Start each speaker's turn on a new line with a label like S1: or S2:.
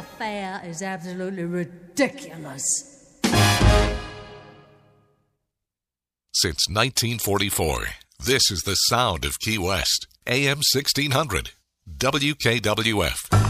S1: fare is absolutely ridiculous.
S2: Since 1944, this is the sound of Key West. AM 1600, WKWF.